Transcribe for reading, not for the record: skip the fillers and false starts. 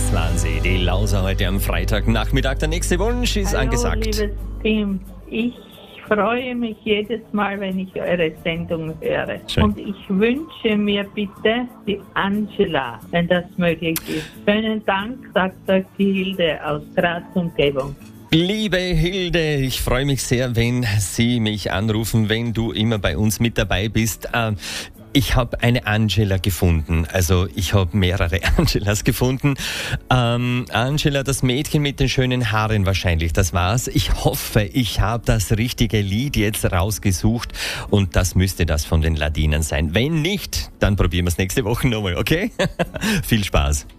Das waren sie, die Lauser heute am Freitagnachmittag. Der nächste Wunsch ist angesagt. Liebes Team, ich freue mich jedes Mal, wenn ich eure Sendung höre. Schön. Und ich wünsche mir bitte die Angela, wenn das möglich ist. Schönen Dank, sagt euch die Hilde aus Graz Umgebung. Liebe Hilde, ich freue mich sehr, wenn Sie mich anrufen, wenn du immer bei uns mit dabei bist. Ich habe eine Angela gefunden, also ich habe mehrere Angelas gefunden. Angela, das Mädchen mit den schönen Haaren wahrscheinlich, das war's. Ich hoffe, ich habe das richtige Lied jetzt rausgesucht und das müsste das von den Ladinen sein. Wenn nicht, dann probieren wir es nächste Woche nochmal, okay? Viel Spaß.